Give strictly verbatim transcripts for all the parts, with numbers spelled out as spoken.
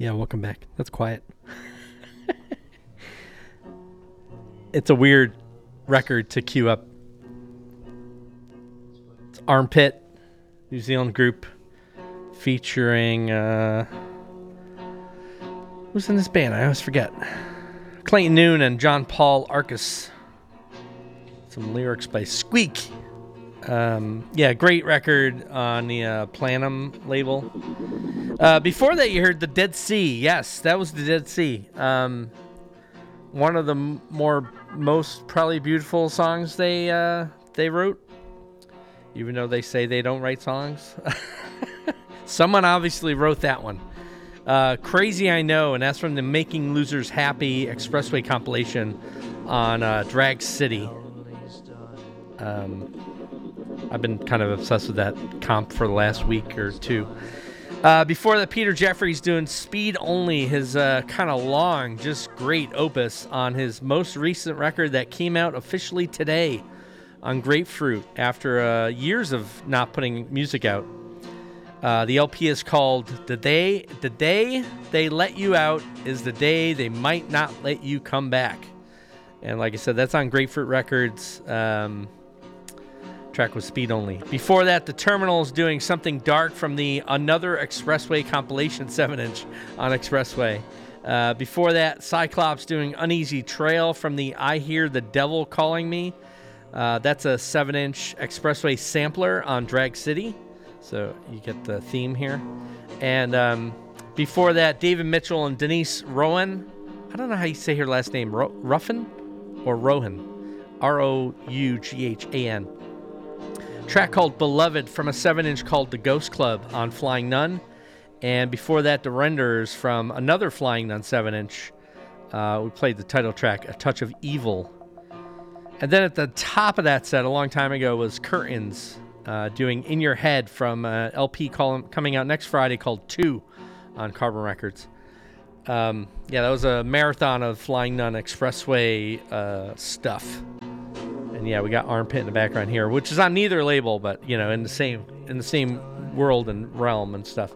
Yeah, welcome back. That's quiet. It's a weird record to queue up. It's Armpit, New Zealand group, featuring uh, who's in this band? I always forget. Clayton Noon and John Paul Arcus. Some lyrics by Squeak. Um, yeah, great record on the uh, Planum label. Uh, before that, you heard The Dead Sea. Yes, that was The Dead Sea. Um, one of the m- more most probably beautiful songs they uh, they wrote. Even though they say they don't write songs. Someone obviously wrote that one. Uh, Crazy I Know, and that's from the Making Losers Happy Expressway compilation on uh, Drag City. Um, I've been kind of obsessed with that comp for the last week or two. Uh, before that, Peter Jeffries doing Speed Only, his uh, kind of long, just great opus on his most recent record that came out officially today on Grapefruit after uh, years of not putting music out. Uh, the L P is called The Day, The Day They Let You Out is the Day They Might Not Let You Come Back. And like I said, that's on Grapefruit Records. Um... Track was Speed Only. Before that, The Terminals doing Something Dark from the Another Expressway compilation seven inch on Expressway. Uh, before that, Cyclops doing Uneasy Trail from the I Hear the Devil Calling Me. Uh, that's a seven inch Expressway sampler on Drag City. So you get the theme here. And um, before that, David Mitchell and Denise Rowan. I don't know how you say her last name. Ro- Ruffin or Rohan? R O U G H A N. Track called Beloved from a seven inch called The Ghost Club on Flying Nun. And before that, The Renders from another Flying Nun seven inch. Uh, we played the title track, A Touch of Evil. And then at the top of that set, a long time ago, was Curtains uh, doing In Your Head from an L P call, coming out next Friday called Two on Carbon Records. Um, yeah, that was a marathon of Flying Nun Expressway uh, stuff. And yeah, we got Armpit in the background here, which is on neither label, but you know, in the same in the same world and realm and stuff.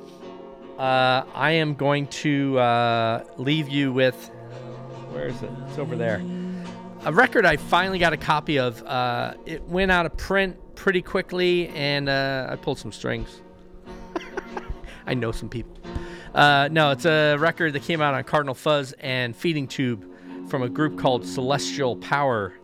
Uh, I am going to uh, leave you with, where is it? It's over there. A record I finally got a copy of. Uh, it went out of print pretty quickly, and uh, I pulled some strings. I know some people. Uh, no, it's a record that came out on Cardinal Fuzz and Feeding Tube from a group called Celestial Power.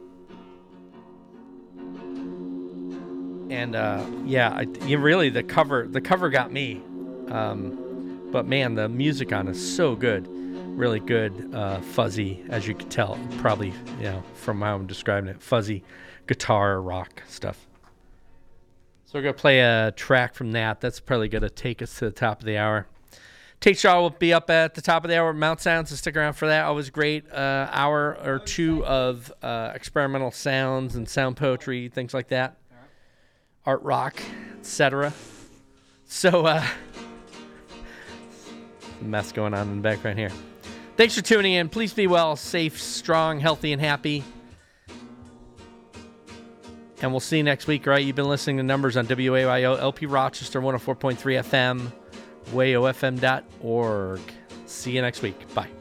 And uh, yeah, I, you really the cover the cover got me, um, but man, the music on it is so good, really good, uh, fuzzy, as you can tell, probably you know from how I'm describing it, fuzzy guitar rock stuff. So we're gonna play a track from that. That's probably gonna take us to the top of the hour. Tate Shaw will be up at the top of the hour. Mount Sounds, so stick around for that. Always great uh, hour or two of uh, experimental sounds and sound poetry, things like that. Art rock, et cetera. So, uh, mess going on in the background here. Thanks for tuning in. Please be well, safe, strong, healthy, and happy. And we'll see you next week, right? You've been listening to Numbers on W A Y O, L P Rochester, one oh four point three F M, way o f m dot org. See you next week. Bye.